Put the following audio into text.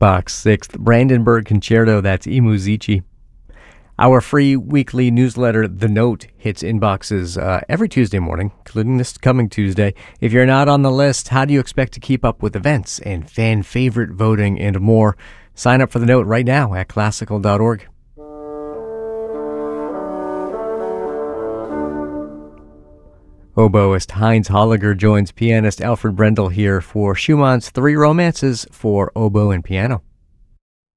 Bach's Sixth Brandenburg Concerto, that's I Musici. Our free weekly newsletter, The Note, hits inboxes every Tuesday morning, including this coming Tuesday. If you're not on the list, how do you expect to keep up with events and fan favorite voting and more? Sign up for The Note right now at classical.org. Oboist Heinz Holliger joins pianist Alfred Brendel here for Schumann's Three Romances for oboe and piano.